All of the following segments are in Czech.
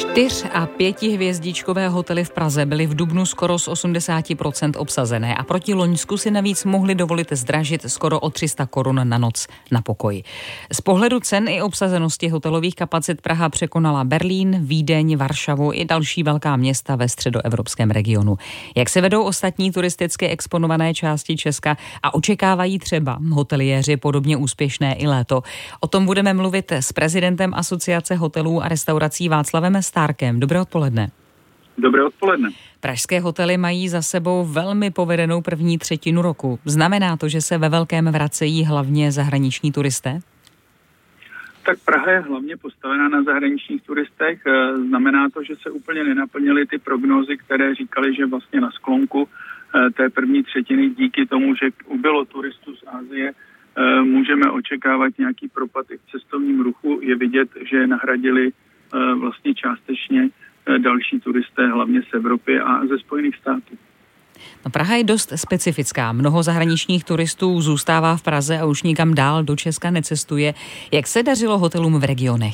4- a 5hvězdičkové hotely v Praze byly v dubnu skoro z 80% obsazené a proti loňsku si navíc mohli dovolit zdražit skoro o 300 korun na noc na pokoj. Z pohledu cen i obsazenosti hotelových kapacit Praha překonala Berlín, Vídeň, Varšavu i další velká města ve středoevropském regionu. Jak se vedou ostatní turisticky exponované části Česka a očekávají třeba hoteliéři podobně úspěšné i léto? O tom budeme mluvit s prezidentem Asociace hotelů a restaurací Václavem Stárkem. Dobré odpoledne. Dobré odpoledne. Pražské hotely mají za sebou velmi povedenou první třetinu roku. Znamená to, že se ve velkém vracejí hlavně zahraniční turisté? Tak Praha je hlavně postavená na zahraničních turistech. Znamená to, že se úplně nenaplnily ty prognózy, které říkaly, že vlastně na sklonku té první třetiny díky tomu, že ubylo turistů z Asie, můžeme očekávat nějaký propad i v cestovním ruchu. Je vidět, že nahradili vlastně částečně další turisté, hlavně z Evropy a ze Spojených států. No, Praha je dost specifická. Mnoho zahraničních turistů zůstává v Praze a už nikam dál do Česka necestuje. Jak se dařilo hotelům v regionech?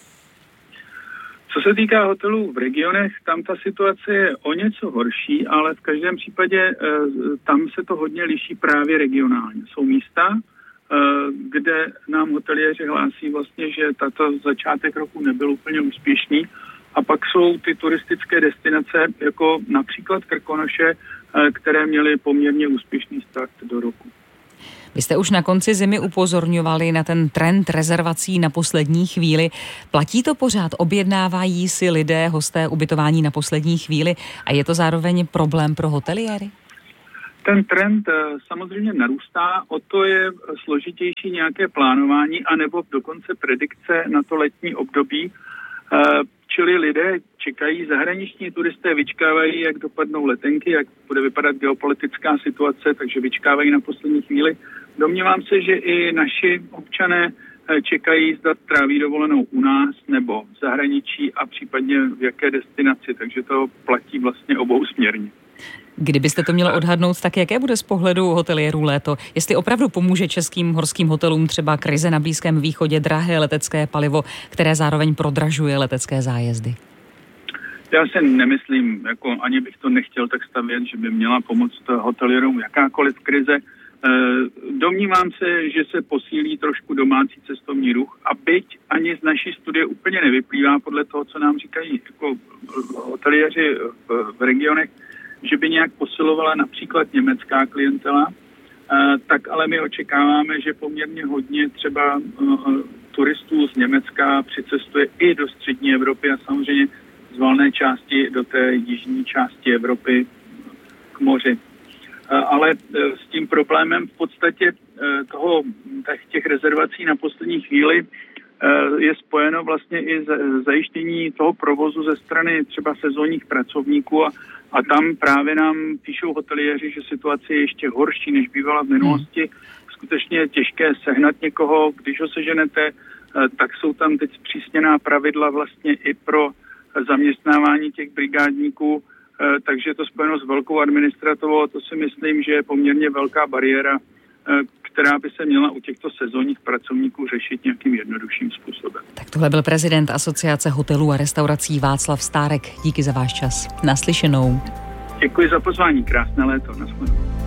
Co se týká hotelů v regionech, tam ta situace je o něco horší, ale v každém případě tam se to hodně liší právě regionálně. Jsou místa, kde nám hoteliéři hlásí vlastně, že tato začátek roku nebyl úplně úspěšný. A pak jsou ty turistické destinace, jako například Krkonoše, které měly poměrně úspěšný start do roku. Vy jste už na konci zimy upozorňovali na ten trend rezervací na poslední chvíli. Platí to pořád? Objednávají si lidé, hosté ubytování na poslední chvíli a je to zároveň problém pro hoteliéry? Ten trend samozřejmě narůstá, o to je složitější nějaké plánování anebo dokonce predikce na to letní období. Čili lidé čekají, zahraniční turisté vyčkávají, jak dopadnou letenky, jak bude vypadat geopolitická situace, takže vyčkávají na poslední chvíli. Domnívám se, že i naši občané čekají, zda tráví dovolenou u nás nebo v zahraničí a případně v jaké destinaci, takže to platí vlastně obousměrně. Kdybyste to mělo odhadnout, tak jaké bude z pohledu hoteliérů léto? Jestli opravdu pomůže českým horským hotelům třeba krize na Blízkém východě, drahé letecké palivo, které zároveň prodražuje letecké zájezdy? Já si nemyslím, ani bych to nechtěl tak stavět, že by měla pomoct hoteliérům jakákoliv krize. Domnívám se, že se posílí trošku domácí cestovní ruch a byť ani z naší studie úplně nevyplývá podle toho, co nám říkají hoteliéři v regionech, že by nějak posilovala například německá klientela, tak ale my očekáváme, že poměrně hodně třeba turistů z Německa přicestuje i do střední Evropy a samozřejmě z valné části do té jižní části Evropy k moři. Ale s tím problémem v podstatě těch rezervací na poslední chvíli je spojeno vlastně i zajištění toho provozu ze strany třeba sezónních pracovníků a tam právě nám píšou hoteliéři, že situace je ještě horší, než bývala v minulosti. Skutečně je těžké sehnat někoho, když ho seženete, tak jsou tam teď zpřísněná pravidla vlastně i pro zaměstnávání těch brigádníků, takže je to spojeno s velkou administrativou a to si myslím, že je poměrně velká bariéra, která by se měla u těchto sezónních pracovníků řešit nějakým jednodušším způsobem. Tak tohle byl prezident Asociace hotelů a restaurací Václav Stárek. Díky za váš čas. Naslyšenou. Děkuji za pozvání. Krásné léto. Nashledanou.